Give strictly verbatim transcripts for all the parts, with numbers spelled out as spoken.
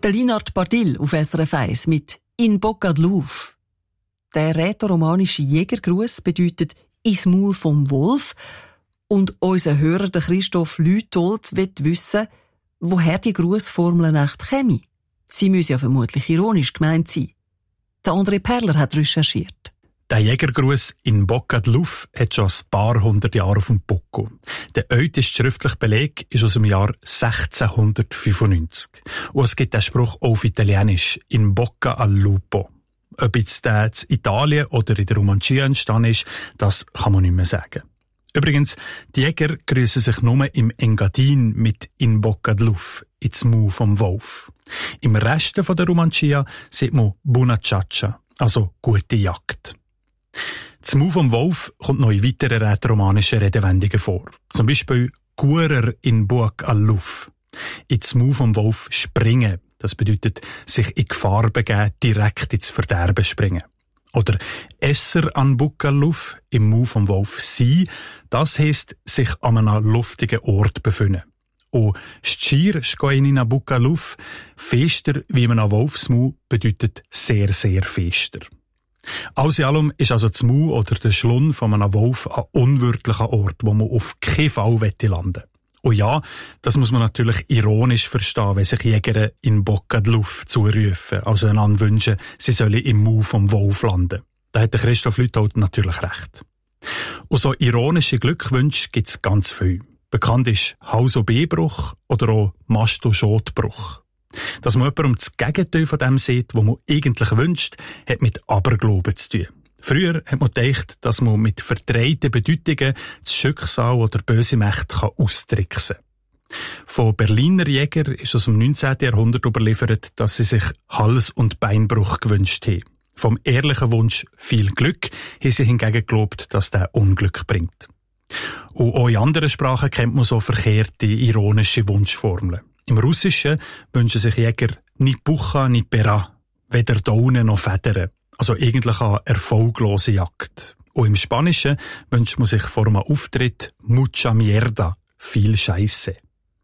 Der Linard Bardil auf S R F eins mit «In Bocca del Lupo». Der rätoromanische Jägergruß bedeutet «ins Maul vom Wolf». Und unser Hörer, der Christoph Lütold, will wissen, woher die Grußformel echt käme. Sie müssen ja vermutlich ironisch gemeint sein. Der André Perler hat recherchiert. Der Jägergruß «In Bocca del Lupo» hat schon ein paar hundert Jahre auf dem Buckel. Der älteste schriftliche Beleg ist aus dem Jahr sechzehnhundertfünfundneunzig. Und es gibt den Spruch auch auf Italienisch «In Bocca al Lupo». Ob jetzt der in Italien oder in der Romancia entstanden ist, das kann man nicht mehr sagen. Übrigens, die Jäger grüßen sich nur im Engadin mit «In Bocca del Lupo», ins Maul vom Wolf. Im Rest von der Romancia sieht man «Buona ciaccia», also «gute Jagd». Das Maul vom Wolf kommt noch in weiteren rätoromanischen Redewendungen vor. Zum Beispiel «Curer in Bocca al Lupo». Ins Maul vom Wolf springen. Das bedeutet, sich in Gefahr begeben, direkt ins Verderben springen. Oder «Esser an Bocca al Lupo», im Maul vom Wolf sein. Das heisst, sich an einem luftigen Ort befinden. Und «Scir scoin in Bocca al Lupo», fester wie man an Wolfsmaul, bedeutet sehr, sehr fester. Alles in allem ist also das Maul oder der Schlund von einem Wolf ein unwirtlicher Ort, wo man auf keinen Fall landen will. Und ja, das muss man natürlich ironisch verstehen, wenn sich Jäger in Bocca del Lupo zurufen, also einander wünschen, sie sollen im Maul vom Wolf landen. Da hat der Christoph Lütold natürlich recht. Und so ironische Glückwünsche gibt es ganz viel. Bekannt ist Haus- und B-Bruch oder auch Mast- und Schotbruch. Dass man jemandem das Gegenteil von dem sieht, was man eigentlich wünscht, hat mit Aberglauben zu tun. Früher hat man gedacht, dass man mit verdrehten Bedeutungen das Schicksal oder böse Mächte austricksen kann. Von Berliner Jäger ist aus dem neunzehnten Jahrhundert überliefert, dass sie sich Hals- und Beinbruch gewünscht haben. Vom ehrlichen Wunsch viel Glück haben sie hingegen geglaubt, dass der Unglück bringt. Und auch in anderen Sprachen kennt man so verkehrte, ironische Wunschformeln. Im Russischen wünschen sich Jäger ni Pucha, ni Pera, weder Daunen noch Federn. Also eigentlich eine erfolglose Jagd. Und im Spanischen wünscht man sich vor einem Auftritt mucha mierda, viel Scheisse.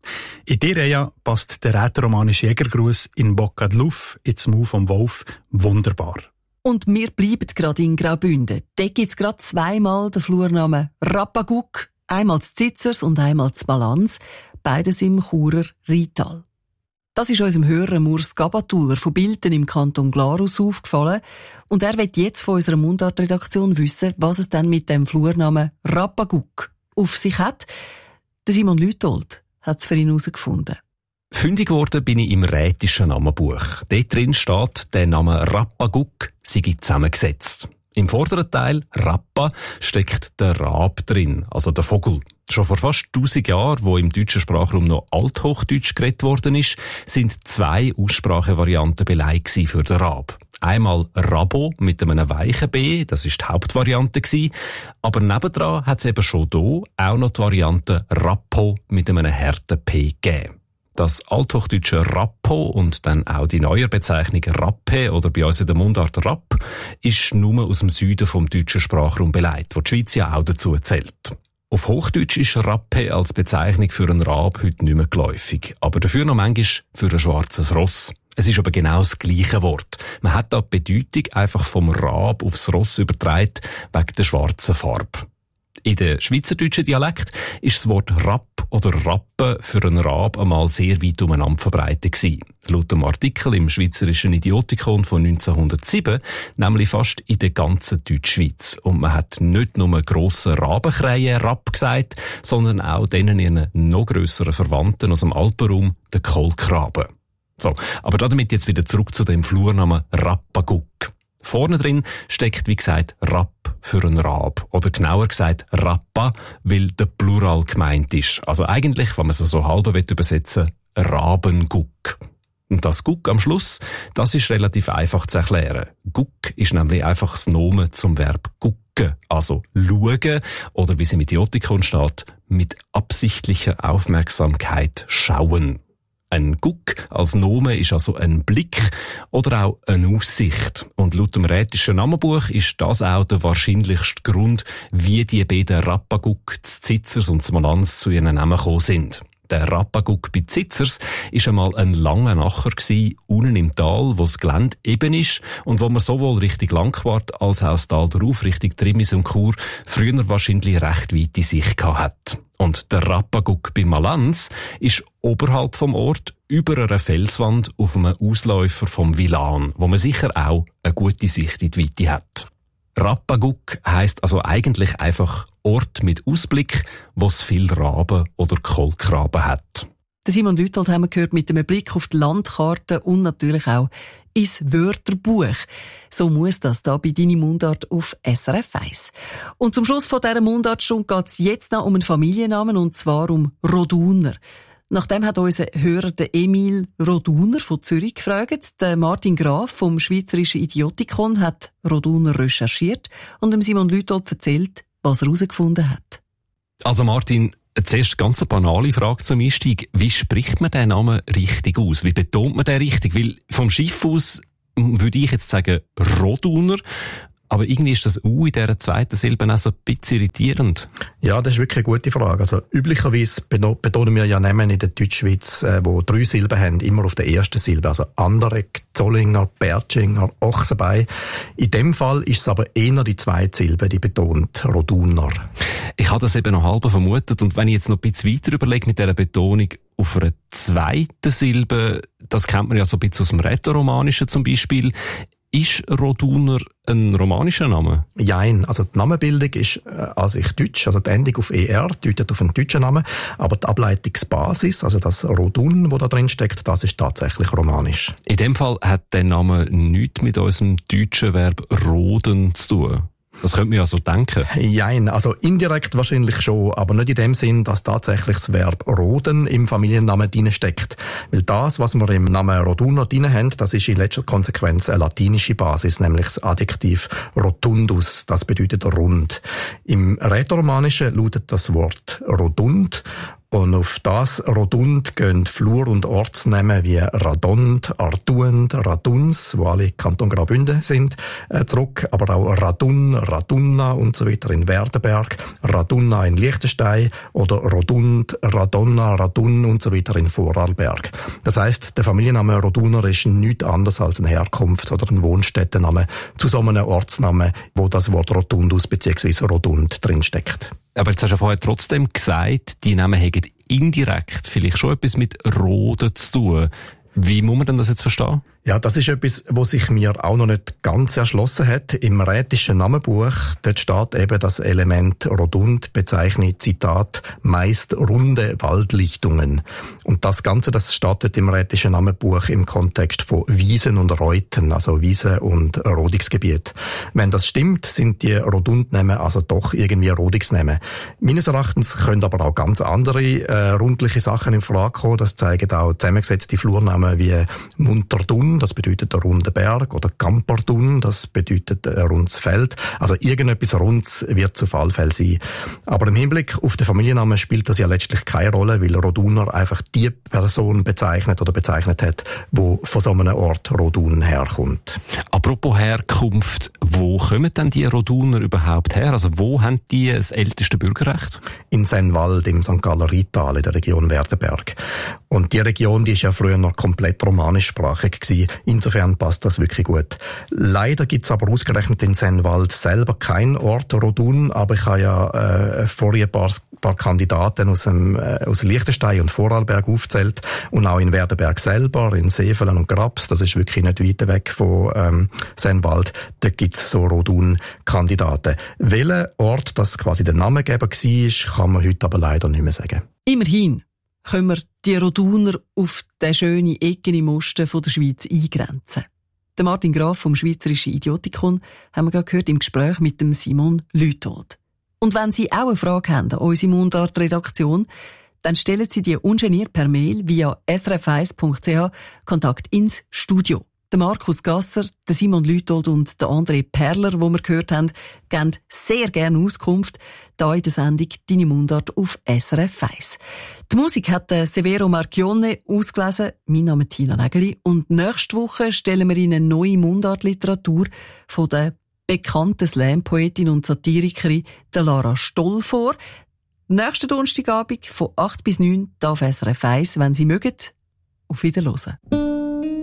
In dieser Reihe passt der rätoromanische Jägergruß «In Bocca del Lupo» ins Maul vom Wolf wunderbar. Und wir bleiben gerade in Graubünden. Dort gibt es gerade zweimal den Flurnamen Rappaguck, einmal zu Zitzers und einmal zu Balanz, beides im Churer Rheintal. Das ist unserem Hörer Urs Gabatuller von Bilten im Kanton Glarus aufgefallen und er will jetzt von unserer Mundartredaktion wissen, was es denn mit dem Flurnamen Rappaguck auf sich hat. Der Simon Lütold hat es für ihn herausgefunden. Fündig geworden bin ich im rätischen Namenbuch. Dort drin steht, der Name Rappaguck sei zusammengesetzt. Im vorderen Teil, Rappa, steckt der Rab drin, also der Vogel. Schon vor fast tausend Jahren, wo im deutschen Sprachraum noch Althochdeutsch geredet worden ist, sind zwei Aussprachevarianten Beleg für den Rab. Einmal Rabo mit einem weichen B, das ist die Hauptvariante gewesen, aber nebendran hat es eben schon hier auch noch die Variante Rappo mit einem harten P gegeben. Das althochdeutsche Rappo und dann auch die neue Bezeichnung Rappe oder bei uns in der Mundart Rapp ist nur aus dem Süden vom deutschen Sprachraum beleidigt, wo die Schweiz ja auch dazu zählt. Auf Hochdeutsch ist Rappe als Bezeichnung für einen Rab heute nicht mehr geläufig, aber dafür noch manchmal für ein schwarzes Ross. Es ist aber genau das gleiche Wort. Man hat da die Bedeutung einfach vom Rab aufs Ross übertragen wegen der schwarzen Farbe. In der schweizerdeutschen Dialekt ist das Wort Rapp oder Rappe für einen Rab einmal sehr weit umeinander verbreitet gewesen. Laut dem Artikel im Schweizerischen Idiotikon von neunzehnhundertsieben nämlich fast in der ganzen Deutschschweiz. Und man hat nicht nur grossen Rabenkrähen Rapp gesagt, sondern auch denen ihren noch grösseren Verwandten aus dem Alpenraum, den Kohlkraben. So, aber damit jetzt wieder zurück zu dem Flurnamen Rappaguck. Vorne drin steckt, wie gesagt, Rapp für einen Rab. Oder genauer gesagt Rappa, weil der Plural gemeint ist. Also eigentlich, wenn man es so halber übersetzen will, Rabenguck. Und das Guck am Schluss, das ist relativ einfach zu erklären. Guck ist nämlich einfach das Nomen zum Verb gucken, also schauen, oder wie es im Idiotikon steht, mit absichtlicher Aufmerksamkeit schauen. Ein Guck als Name ist also ein Blick oder auch eine Aussicht. Und laut dem rätischen Namenbuch ist das auch der wahrscheinlichste Grund, wie die beiden Rappaguck, Zitzers und Smolanz zu ihren Namen gekommen sind. Der Rappaguck bei Zitzers war einmal ein langer Nacher gewesen, unten im Tal, wo das Gelände eben ist und wo man sowohl Richtung Langquart als auch das Tal darauf, Richtung Trimis und Chur, früher wahrscheinlich recht weite Sicht hat. Und der Rappaguck bei Malanz ist oberhalb vom Ort über einer Felswand auf einem Ausläufer vom Villan, wo man sicher auch eine gute Sicht in die Weite hat. Rappaguck heisst also eigentlich einfach Ort mit Ausblick, wo es viel Raben oder Kohlkraben hat. Simon Lüthold haben wir gehört mit einem Blick auf die Landkarte und natürlich auch ins Wörterbuch. So muss das da bei «Deine Mundart» auf S R F eins. Und zum Schluss von dieser Mundartstunde geht es jetzt noch um einen Familiennamen, und zwar um Roduner. Nachdem hat unser Hörer der Emil Roduner von Zürich gefragt. Der Martin Graf vom Schweizerischen Idiotikon hat Roduner recherchiert und dem Simon Lüthold erzählt, was er herausgefunden hat. Also Martin, zuerst ganz eine banale Frage zum Einstieg. Wie spricht man den Namen richtig aus? Wie betont man den richtig? Weil vom Schiff aus würde ich jetzt sagen Roduner. Aber irgendwie ist das U in dieser zweiten Silbe auch so ein bisschen irritierend. Ja, das ist wirklich eine gute Frage. Also, üblicherweise betonen wir ja Namen in der Deutschschweiz, äh, wo drei Silben haben, immer auf der ersten Silbe. Also, Anderegg, Zollinger, Bertschinger, Ochsenbein. In dem Fall ist es aber eher die zweite Silbe, die betont, Roduner. Ich habe das eben noch halb vermutet. Und wenn ich jetzt noch ein bisschen weiter überlege mit dieser Betonung auf einer zweiten Silbe, das kennt man ja so ein bisschen aus dem Rätoromanischen zum Beispiel. Ist Roduner ein romanischer Name? Jein. Also die Namenbildung ist äh, an sich deutsch. Also die Endung auf er deutet auf einen deutschen Namen. Aber die Ableitungsbasis, also das Rodun, wo da drin steckt, das ist tatsächlich romanisch. In dem Fall hat der Name nichts mit unserem deutschen Verb roden zu tun. Das könnte man ja so denken. Jein, also indirekt wahrscheinlich schon, aber nicht in dem Sinn, dass tatsächlich das Verb roden im Familiennamen drin steckt. Weil das, was wir im Namen Roduner drin haben, das ist in letzter Konsequenz eine latinische Basis, nämlich das Adjektiv rotundus, das bedeutet rund. Im Rätoromanischen lautet das Wort rodund. Und auf das Rodund gehen Flur- und Ortsnamen wie Radond, Artuend, Raduns, wo alle Kanton Graubünden sind, äh, zurück. Aber auch Radun, Radunna und so weiter in Werdenberg, Radunna in Liechtenstein oder Rodund, Radonna, Radun und so weiter in Vorarlberg. Das heisst, der Familienname Roduner ist nichts anderes als ein Herkunfts- oder ein Wohnstättenname zu so einem Ortsnamen, wo das Wort Rotundus bzw. Rodund drinsteckt. Aber jetzt hast du ja vorher trotzdem gesagt, die Namen haben indirekt vielleicht schon etwas mit Roden zu tun. Wie muss man denn das jetzt verstehen? Ja, das ist etwas, was sich mir auch noch nicht ganz erschlossen hat. Im rätischen Namenbuch, dort steht eben das Element Rodund, bezeichnet, Zitat, meist runde Waldlichtungen. Und das Ganze, das steht dort im rätischen Namenbuch im Kontext von Wiesen und Reuten, also Wiese- und Rodungsgebiet. Wenn das stimmt, sind die Rodundnamen also doch irgendwie Rodungsnamen. Meines Erachtens können aber auch ganz andere äh, rundliche Sachen in Frage kommen. Das zeigen auch zusammengesetzte Flurnamen wie Munterdun, das bedeutet ein runder Berg, oder Gamperdun, das bedeutet ein rundes Feld. Also irgendetwas Rundes wird zu Fallfall sein. Aber im Hinblick auf den Familiennamen spielt das ja letztlich keine Rolle, weil Roduner einfach die Person bezeichnet oder bezeichnet hat, wo von so einem Ort Rodun herkommt. Apropos Herkunft, wo kommen denn die Roduner überhaupt her? Also wo haben die das älteste Bürgerrecht? In Sennwald, im Sankt Galler Rheintal, in der Region Werdenberg. Und die Region, die ist ja früher noch komplett romanischsprachig gewesen. Insofern passt das wirklich gut. Leider gibt's aber ausgerechnet in Sennwald selber keinen Ort Rodun, aber ich habe ja äh, vorher ein paar, paar Kandidaten aus dem äh, aus Liechtenstein und Vorarlberg aufgezählt und auch in Werdenberg selber, in Seefelen und Grabs, das ist wirklich nicht weit weg von ähm, Sennwald, dort gibt's so Rodun-Kandidaten. Welcher Ort das quasi der Namengeber war, kann man heute aber leider nicht mehr sagen. Immerhin können wir die Roduner auf den schönen Ecken im Osten von der Schweiz eingrenzen. Der Martin Graf vom Schweizerischen Idiotikon haben wir gerade gehört im Gespräch mit dem Simon Lüthold. Und wenn Sie auch eine Frage haben an unsere Mundart-Redaktion, dann stellen Sie die ungeniert per Mail via s r f eins punkt c h Kontakt ins Studio. Der Markus Gasser, der Simon Lüthold und der André Perler, wo wir gehört haben, geben sehr gerne Auskunft hier in der Sendung «Deine Mundart» auf S R F eins. Die Musik hat Severo Marchione ausgelesen, mein Name ist Tina Nägeli, und nächste Woche stellen wir Ihnen eine neue Mundart-Literatur von der bekannten Slam-Poetin und Satirikerin der Lara Stoll vor. Nächsten Donnerstagabend von acht bis neun hier auf S R F eins, wenn Sie mögen. Auf Wiederhören.